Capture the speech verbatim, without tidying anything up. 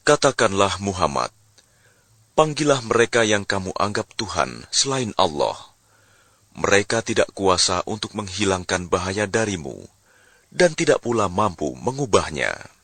Katakanlah Muhammad, panggillah mereka yang kamu anggap Tuhan selain Allah. Mereka tidak kuasa untuk menghilangkan bahaya darimu, dan tidak pula mampu mengubahnya.